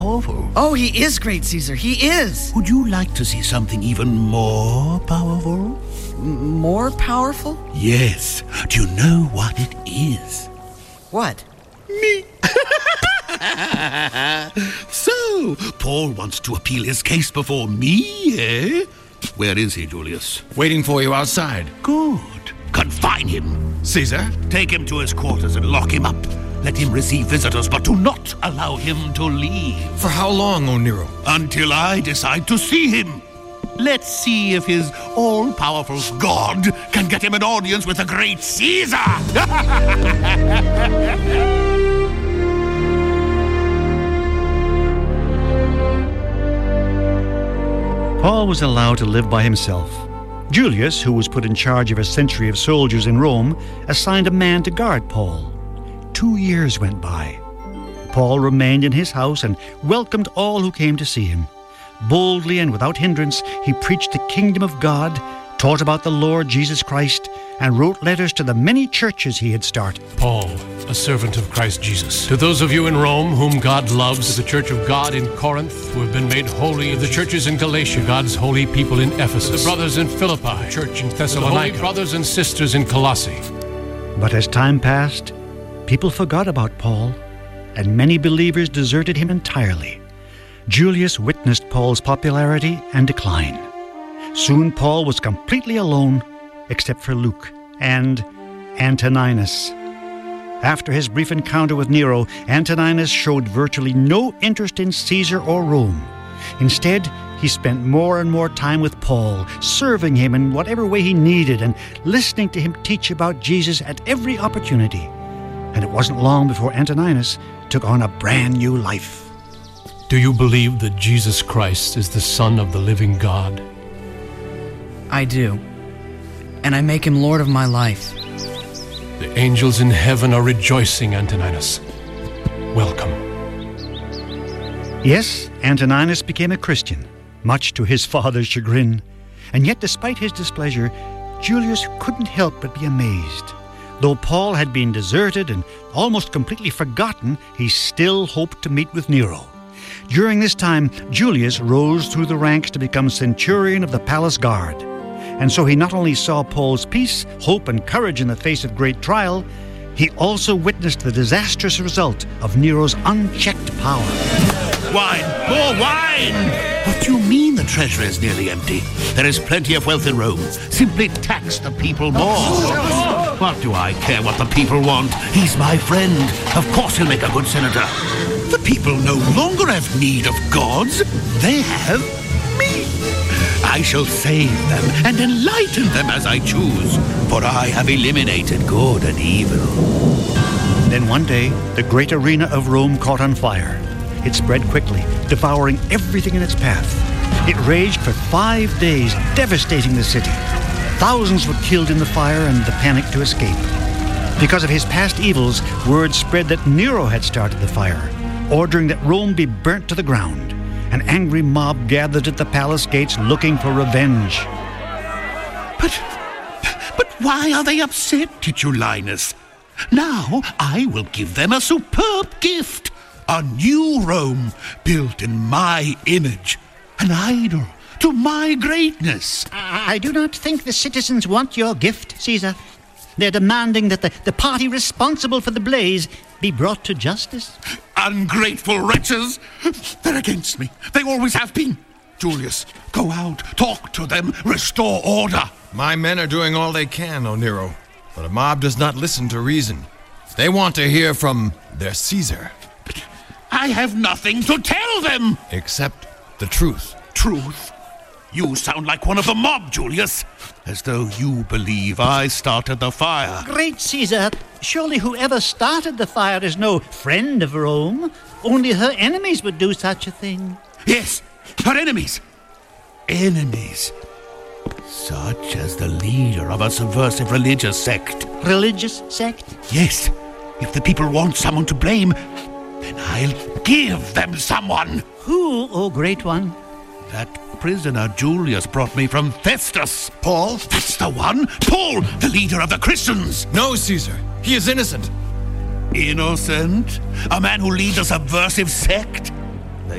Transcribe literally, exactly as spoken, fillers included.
powerful. Oh, he is great, Caesar. He is. Would you like to see something even more powerful? M- more powerful? Yes. Do you know what it is? What? Me. So, Paul wants to appeal his case before me, eh? Where is he, Julius? Waiting for you outside. Good. Confine him. Caesar? Take him to his quarters and lock him up. Let him receive visitors, but do not allow him to leave. For how long, O Nero? Until I decide to see him. Let's see if his all-powerful God can get him an audience with the great Caesar. Paul was allowed to live by himself. Julius, who was put in charge of a century of soldiers in Rome, assigned a man to guard Paul. Two years went by. Paul remained in his house and welcomed all who came to see him. Boldly and without hindrance, he preached the kingdom of God, taught about the Lord Jesus Christ, and wrote letters to the many churches he had started. Paul, a servant of Christ Jesus. To those of you in Rome whom God loves, to the church of God in Corinth who have been made holy, to the churches in Galatia, God's holy people in Ephesus, the brothers in Philippi, the church in Thessalonica, the holy brothers and sisters in Colossae. But as time passed, people forgot about Paul, and many believers deserted him entirely. Julius witnessed Paul's popularity and decline. Soon Paul was completely alone, except for Luke and Antoninus. After his brief encounter with Nero, Antoninus showed virtually no interest in Caesar or Rome. Instead, he spent more and more time with Paul, serving him in whatever way he needed and listening to him teach about Jesus at every opportunity. And it wasn't long before Antoninus took on a brand new life. Do you believe that Jesus Christ is the Son of the living God? I do. And I make him Lord of my life. The angels in heaven are rejoicing, Antoninus. Welcome. Yes, Antoninus became a Christian, much to his father's chagrin. And yet, despite his displeasure, Julius couldn't help but be amazed. Though Paul had been deserted and almost completely forgotten, he still hoped to meet with Nero. During this time, Julius rose through the ranks to become centurion of the palace guard. And so he not only saw Paul's peace, hope, and courage in the face of great trial, he also witnessed the disastrous result of Nero's unchecked power. Wine! More wine! What do you mean the treasury is nearly empty? There is plenty of wealth in Rome. Simply tax the people more. What do I care what the people want? He's my friend. Of course he'll make a good senator. The people no longer have need of gods. They have me. I shall save them and enlighten them as I choose, for I have eliminated good and evil. Then one day, the great arena of Rome caught on fire. It spread quickly, devouring everything in its path. It raged for five days, devastating the city. Thousands were killed in the fire and the panic to escape. Because of his past evils, word spread that Nero had started the fire, ordering that Rome be burnt to the ground. An angry mob gathered at the palace gates looking for revenge. But, but why are they upset, Titulinus? Now I will give them a superb gift. A new Rome built in my image. An idol to my greatness. I do not think the citizens want your gift, Caesar. They're demanding that the, the party responsible for the blaze be brought to justice. Ungrateful wretches! They're against me. They always have been. Julius, go out, talk to them, restore order. My men are doing all they can, O Nero, but a mob does not listen to reason. They want to hear from their Caesar. But I have nothing to tell them. Except the truth. Truth? You sound like one of the mob, Julius. As though you believe I started the fire. Great Caesar, surely whoever started the fire is no friend of Rome. Only her enemies would do such a thing. Yes, her enemies. Enemies. Such as the leader of a subversive religious sect. Religious sect? Yes. If the people want someone to blame, then I'll give them someone. Who, O great one? That prisoner Julius brought me from Festus. Paul? That's the one. Paul, the leader of the Christians. No, Caesar. He is innocent. Innocent? A man who leads a subversive sect?